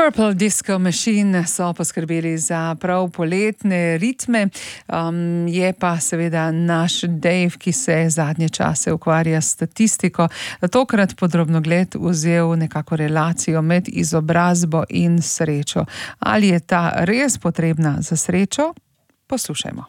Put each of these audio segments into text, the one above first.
Purple Disco Machine so poskrbeli za prav poletne ritme. Je pa seveda naš Dave, ki se zadnje čase ukvarja s statistiko, tokrat pod drobnogled vzel nekako relacijo med izobrazbo in srečo. Ali je ta res potrebna za srečo? Poslušajmo.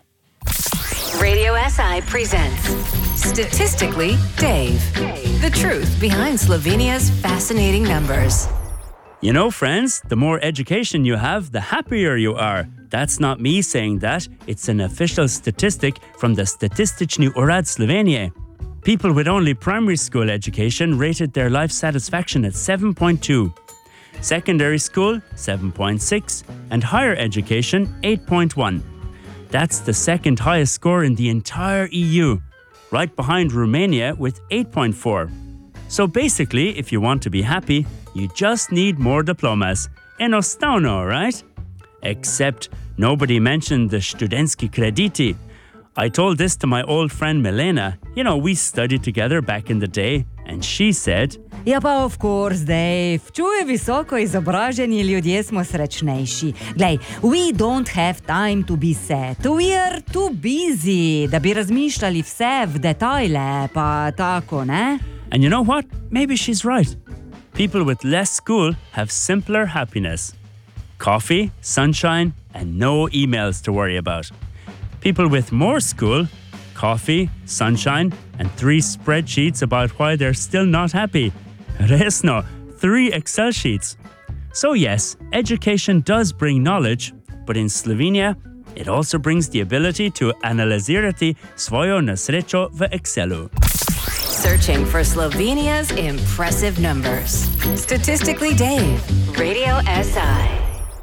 Radio SI presents Statistically Dave. The truth behind Slovenia's fascinating numbers. You know, friends, the more education you have, the happier you are. That's not me saying that. It's an official statistic from the Statistični urad Slovenije. People with only primary school education rated their life satisfaction at 7.2. Secondary school, 7.6. And higher education, 8.1. That's the second highest score in the entire EU, right behind Romania with 8.4. So basically, if you want to be happy, you just need more diplomas. Enostavno, right? Except nobody mentioned the študentski krediti. I told this to my old friend Milena. You know, we studied together back in the day, and she said, Ja pa of course, Dave. Čuje visoko izobraženi ljudje smo srečnejši. Glej, we don't have time to be sad. We are too busy, da bi razmišljali vse v detajle, pa tako, ne? And you know what? Maybe she's right. People with less school have simpler happiness. Coffee, sunshine, and no emails to worry about. People with more school, coffee, sunshine, and 3 spreadsheets about why they're still not happy. Resno, 3 Excel sheets. So yes, education does bring knowledge, but in Slovenia, it also brings the ability to analizirati svojo nesrečo v Excelu. Searching for Slovenia's impressive numbers. Statistically Dave, Radio SI.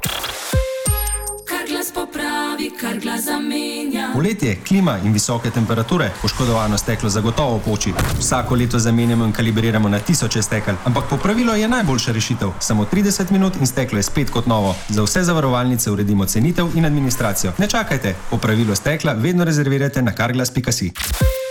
Poletje, klima in visoke temperature, poškodovano steklo zagotovo poči. Vsako leto zamenjamo in kalibriramo na tisoče stekel, ampak popravilo je najboljša rešitev. Samo 30 minut in steklo je spet kot novo. Za vse zavarovalnice uredimo cenitev in administracijo. Ne čakajte, popravilo stekla vedno rezervirajte na carglass.si.